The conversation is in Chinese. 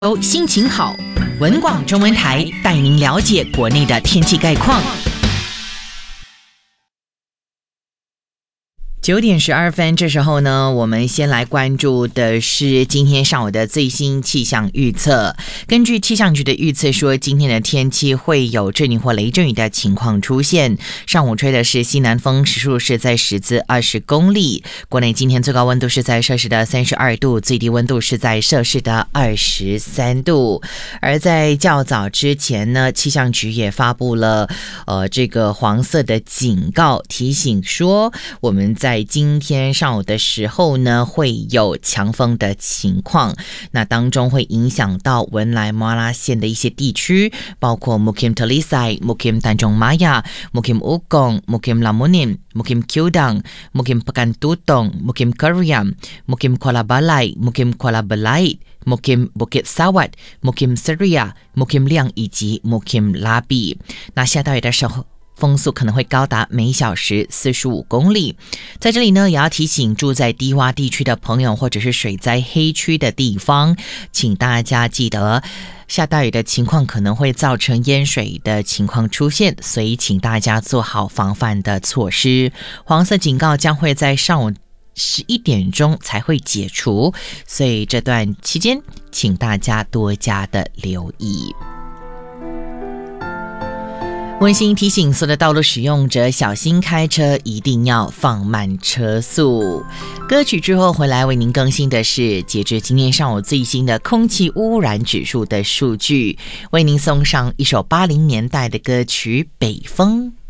心情好，文广中文台带您了解国内的天气概况。9:12，这时候呢，我们先来关注的是今天上午的最新气象预测。根据气象局的预测说，今天的天气会有阵雨或雷阵雨的情况出现。上午吹的是西南风，时速是在10至20公里。国内今天最高温度是在摄氏的32度，最低温度是在摄氏的23度。而在较早之前呢，气象局也发布了这个黄色的警告，提醒说我们在今天上午的时候呢，会有强风的情况，那当中会影响到文莱马拉县的一些地区，包括 Mukim Talisay、Mukim Tanjung Maya、Mukim Ugong、Mukim Lamunin、Mukim Kudang、Mukim Pekan Tutong、Mukim Keriam、Mukim Kuala Balai、Mukim Kuala Belait、Mukim Bukit Sawat、Mukim Seria、Mukim Liang 以及 Mukim Labi。 那下大雨的时候风速可能会高达每小时45公里。在这里呢，也要提醒住在低洼地区的朋友，或者是水灾黑区的地方，请大家记得下大雨的情况可能会造成淹水的情况出现，所以请大家做好防范的措施。黄色警告将会在上午11点钟才会解除，所以这段期间请大家多加的留意。温馨提醒所有的道路使用者小心开车，一定要放慢车速。歌曲之后回来为您更新的是截至今天上午最新的空气污染指数的数据，为您送上一首80年代的歌曲《北风》。